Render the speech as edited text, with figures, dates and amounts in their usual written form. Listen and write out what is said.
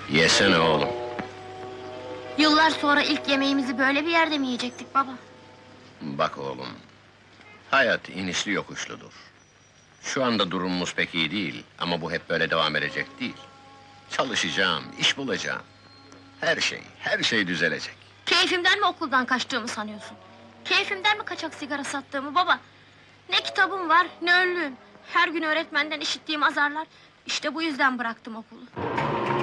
Yesene oğlum. Yıllar sonra ilk yemeğimizi böyle bir yerde mi yiyecektik baba? Bak oğlum, hayat inişli yokuşludur. Şu anda durumumuz pek iyi değil, ama bu hep böyle devam edecek değil. Çalışacağım, iş bulacağım. Her şey düzelecek. Keyfimden mi okuldan kaçtığımı sanıyorsun? Keyfimden mi kaçak sigara sattığımı baba? Ne kitabım var, ne önlüğüm. Her gün öğretmenden işittiğim azarlar. İşte bu yüzden bıraktım okulu.